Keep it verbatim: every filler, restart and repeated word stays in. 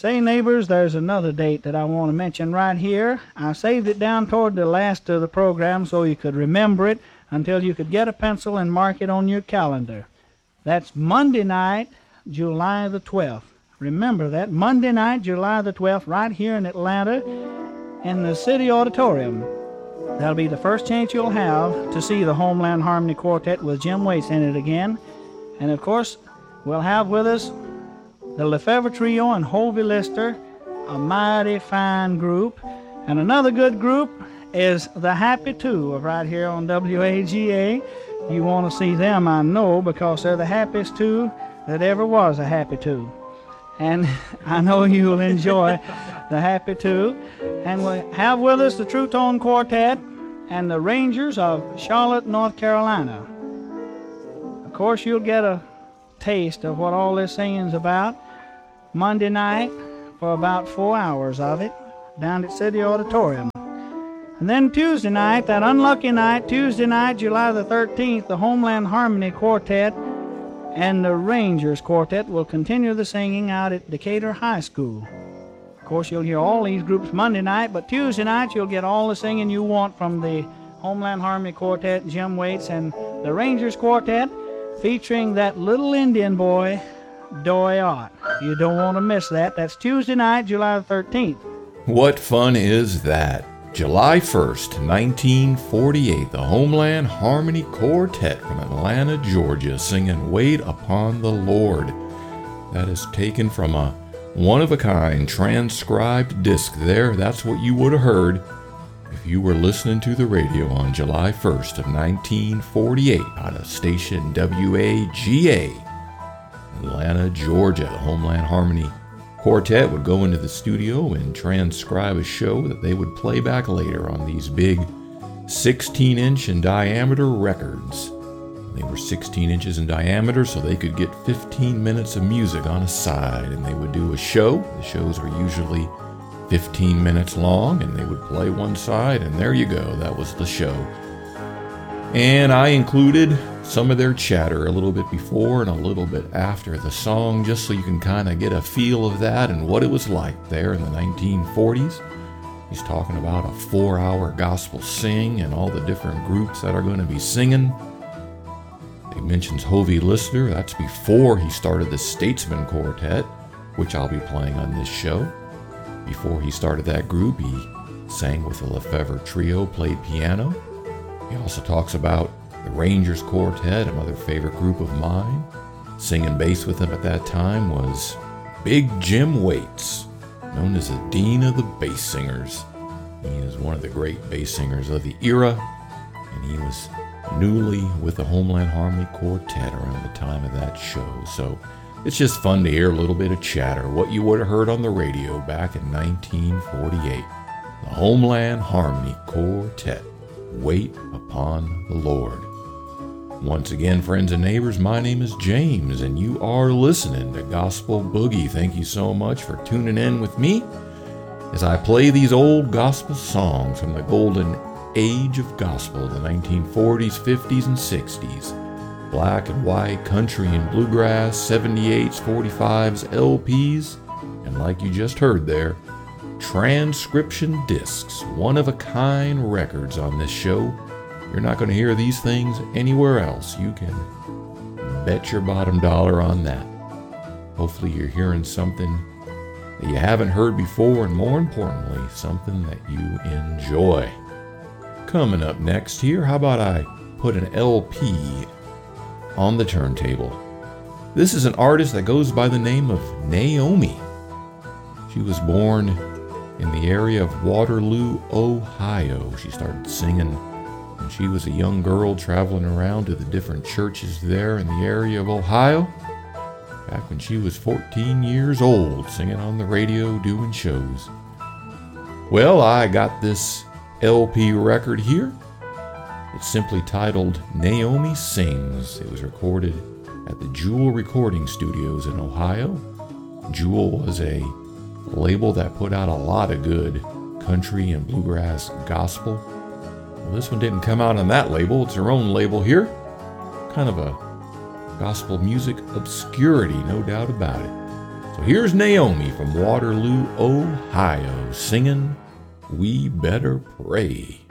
Say, neighbors, there's another date that I want to mention right here. I saved it down toward the last of the program so you could remember it until you could get a pencil and mark it on your calendar. That's Monday night, July the twelfth. Remember that, Monday night, July the twelfth, right here in Atlanta in the City Auditorium. That'll be the first chance you'll have to see the Homeland Harmony Quartet with Jim Waits in it again. And, of course, we'll have with us the Lefevre Trio and Hovey Lister, a mighty fine group. And another good group is the Happy Two of right here on W A G A. You want to see them, I know, because they're the happiest two that ever was a Happy Two. And I know you'll enjoy the Happy Two. And we'll have with us the True Tone Quartet and the Rangers of Charlotte, North Carolina. Of course, you'll get a taste of what all this singing's about Monday night for about four hours of it down at City Auditorium. And then Tuesday night, that unlucky night, Tuesday night, July the thirteenth, the Homeland Harmony Quartet and the Rangers Quartet will continue the singing out at Decatur High School. Of course, you'll hear all these groups Monday night, but Tuesday night you'll get all the singing you want from the Homeland Harmony Quartet, Jim Waits, and the Rangers Quartet, featuring that little Indian boy, Doy Ott. You don't want to miss that. That's Tuesday night, July the thirteenth. What fun is that? July first, nineteen forty-eight, the Homeland Harmony Quartet from Atlanta, Georgia, singing Wait Upon the Lord. That is taken from a one-of-a-kind transcribed disc there. That's what you would have heard if you were listening to the radio on July first of nineteen forty-eight on a station W A G A, Atlanta, Georgia. The Homeland Harmony Quartet would go into the studio and transcribe a show that they would play back later on these big sixteen inch in diameter records. They were sixteen inches in diameter, so they could get fifteen minutes of music on a side, and they would do a show. The shows were usually fifteen minutes long, and they would play one side, and there you go, that was the show. And I included some of their chatter a little bit before and a little bit after the song, just so you can kind of get a feel of that and what it was like there in the nineteen forties. He's talking about a four-hour gospel sing and all the different groups that are going to be singing. He mentions Hovey Lister. That's before he started the Statesman Quartet, which I'll be playing on this show. Before he started that group, he sang with the Lefevre Trio, played piano. He also talks about the Rangers Quartet, another favorite group of mine. Singing bass with him at that time was Big Jim Waits, known as the Dean of the Bass Singers. He is one of the great bass singers of the era, and he was newly with the Homeland Harmony Quartet around the time of that show. So it's just fun to hear a little bit of chatter, what you would have heard on the radio back in nineteen forty-eight. The Homeland Harmony Quartet, Wait Upon the Lord. Once again, friends and neighbors, my name is James, and you are listening to Gospel Boogie. Thank you so much for tuning in with me as I play these old gospel songs from the golden age of gospel, the nineteen forties, fifties, and sixties. Black and white, country and bluegrass, seventy-eights, forty-fives, L Ps, and like you just heard there, transcription discs, one-of-a-kind records on this show. You're not going to hear these things anywhere else. You can bet your bottom dollar on that. Hopefully you're hearing something that you haven't heard before, and more importantly, something that you enjoy. Coming up next here, how about I put an L P on the turntable? This is an artist that goes by the name of Naomi. She was born in the area of Waterloo, Ohio. She started singing when she was a young girl, traveling around to the different churches there in the area of Ohio. Back when she was fourteen years old, singing on the radio, doing shows. Well, I got this L P record here. It's simply titled Naomi Sings. It was recorded at the Jewel Recording Studios in Ohio. Jewel was a label that put out a lot of good country and bluegrass gospel. Well, this one didn't come out on that label. It's her own label here. Kind of a gospel music obscurity, no doubt about it. So here's Naomi from Waterloo, Ohio, singing We Better Pray.